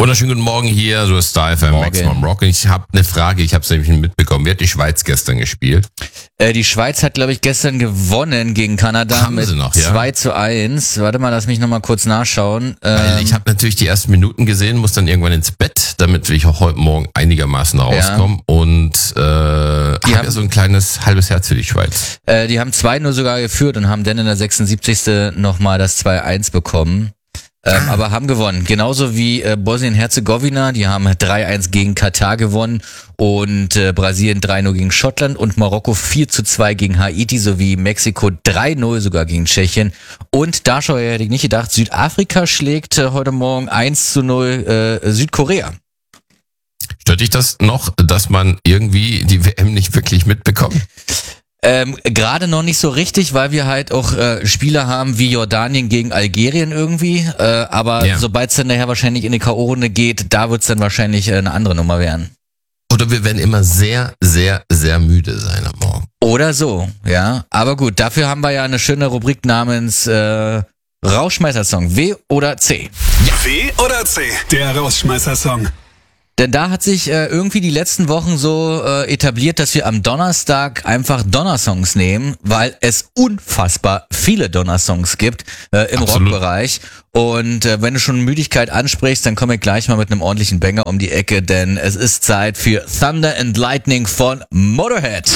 Wunderschönen guten Morgen hier, so ist Style FM Maximum Rock. Und ich habe eine Frage, ich habe es nämlich mitbekommen. Wie hat die Schweiz gestern gespielt? Die Schweiz hat, glaube ich, gestern gewonnen gegen Kanada Haben mit sie noch, ja? 2:1. Warte mal, lass mich nochmal kurz nachschauen. Weil ich habe natürlich die ersten Minuten gesehen, muss dann irgendwann ins Bett, damit ich auch heute Morgen einigermaßen rauskomme. Und habe ja so ein kleines halbes Herz für die Schweiz. Die haben 2-0 sogar geführt und haben dann in der 76. nochmal das 2:1 bekommen. Aber haben gewonnen. Genauso wie Bosnien-Herzegowina, die haben 3:1 gegen Katar gewonnen und Brasilien 3:0 gegen Schottland und Marokko 4:2 gegen Haiti sowie Mexiko 3:0 sogar gegen Tschechien. Und da hätte ich nicht gedacht, Südafrika schlägt heute Morgen 1:0 Südkorea. Stört dich das noch, dass man irgendwie die WM nicht wirklich mitbekommt? Gerade noch nicht so richtig, weil wir halt auch Spieler haben wie Jordanien gegen Algerien irgendwie. Aber sobald es dann nachher wahrscheinlich in die K.O.-Runde geht, da wird es dann wahrscheinlich eine andere Nummer werden. Oder wir werden immer sehr, sehr, sehr müde sein am Morgen. Oder so, ja. Aber gut, dafür haben wir ja eine schöne Rubrik namens Rauschmeißer-Song. W oder C? Ja. W oder C? Der Rauschmeißer-Song. Denn da hat sich irgendwie die letzten Wochen so etabliert, dass wir am Donnerstag einfach Donnersongs nehmen, weil es unfassbar viele Donnersongs gibt im Rockbereich. Und wenn du schon Müdigkeit ansprichst, dann komme ich gleich mal mit einem ordentlichen Banger um die Ecke, denn es ist Zeit für Thunder and Lightning von Motorhead.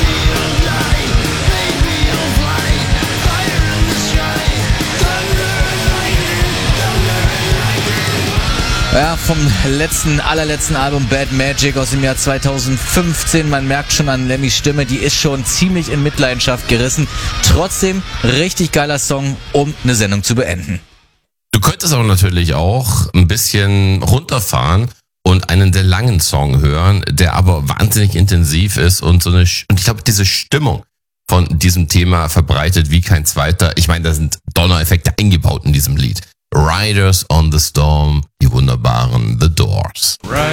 Ja, vom allerletzten Album Bad Magic aus dem Jahr 2015. Man merkt schon an Lemmys Stimme, die ist schon ziemlich in Mitleidenschaft gerissen. Trotzdem richtig geiler Song, um eine Sendung zu beenden. Du könntest aber natürlich auch ein bisschen runterfahren und einen sehr langen Song hören, der aber wahnsinnig intensiv ist und und ich glaube, diese Stimmung von diesem Thema verbreitet wie kein zweiter. Ich meine, da sind Donnereffekte eingebaut in diesem Lied. Riders on the Storm, die wunderbaren The Doors.